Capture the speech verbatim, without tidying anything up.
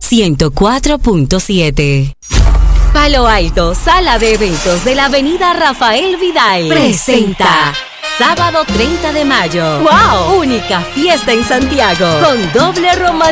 ciento cuatro punto siete. Palo Alto, sala de eventos de la avenida Rafael Vidal, presenta sábado treinta de mayo. ¡Wow! Única fiesta en Santiago con doble romanticismo.